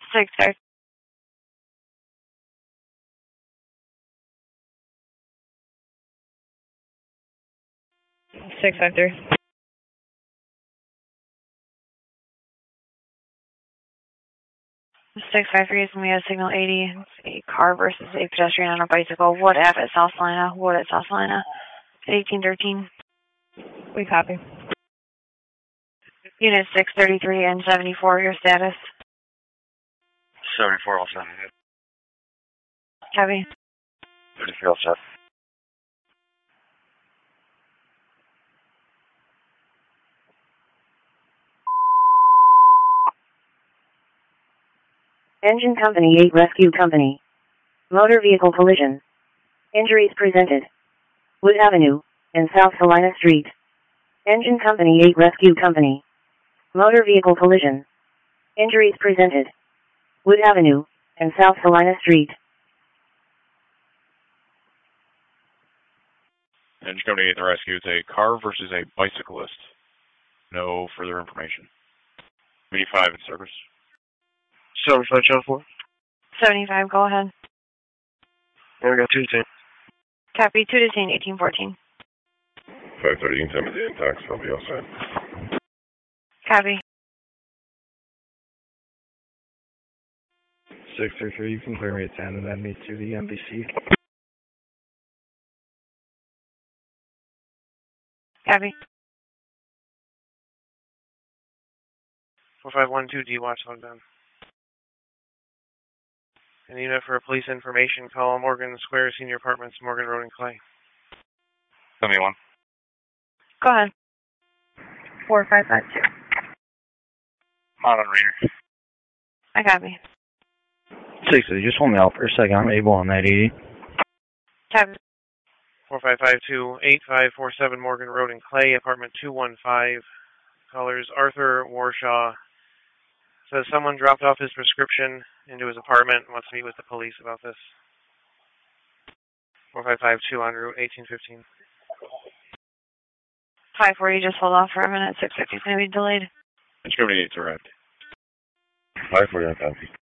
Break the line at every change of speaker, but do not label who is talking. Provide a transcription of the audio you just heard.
6 5. 653. 653 is going to be a signal 80. It's a car versus a pedestrian on a bicycle. Wood Ave at South Salina. Wood at South Salina. 1813. We copy. Unit 633 and 74, your status?
74 all set.
Copy.
33 all set.
Engine Company 8 Rescue Company. Motor vehicle collision. Injuries presented. Wood Avenue and South Salina Street. Engine Company 8 Rescue Company. Motor vehicle collision. Injuries presented. Wood Avenue and South Salina Street.
Engine Company 8 the rescue. It's a car versus a bicyclist. No further information. 85 in service.
75 Channel 4.
75, go ahead.
And we got 2 to 10.
Copy. 2 to 10, 1814.
530 and 70 in tax. I'll be all set.
Copy.
633, you can clear me at 10 and then meet to the MBC.
Copy.
4512 D watch log down. An unit for police information, call Morgan Square Senior Apartments, Morgan Road and Clay.
71.
Go ahead. 4552.
Not on reader.
I copy.
60, just hold me out for a second. I'm able on that 80.
Copy.
4552 8547 Morgan Road and Clay, apartment 215. Callers Arthur Warshaw. Says someone dropped off his prescription into his apartment and wants to meet with the police about this. 4552 on Route 1815.
540, just hold off for a minute. 650 is going to be delayed.
Engine Company 8's arrived.
540 on copy.